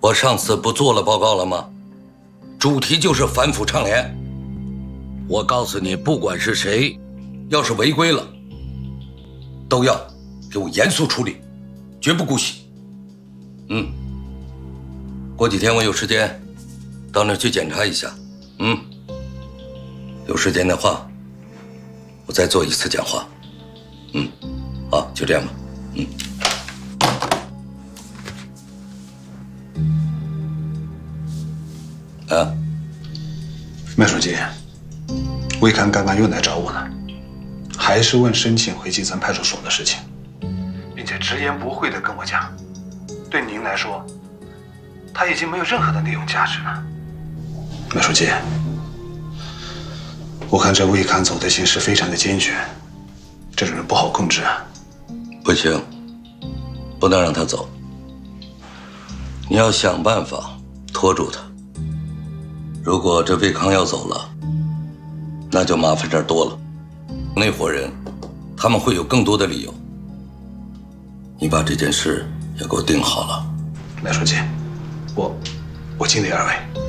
我上次不做了报告了吗？主题就是反腐倡廉。我告诉你，不管是谁，要是违规了，都要给我严肃处理，绝不姑息。过几天我有时间，到那儿去检查一下。有时间的话，我再做一次讲话。好，就这样吧。 麦书记，魏刊刚刚又来找我了，还是问申请回基层派出所的事情，并且直言不讳地跟我讲，对您来说，他已经没有任何的利用价值了。麦书记，我看这魏刊走的形势非常的坚决，这种人不好控制啊。 不行，不能让他走。你要想办法拖住他。如果这魏康要走了，那就麻烦事儿多了。那伙人，他们会有更多的理由。你把这件事也给我定好了。 麦书记，我尽力而为。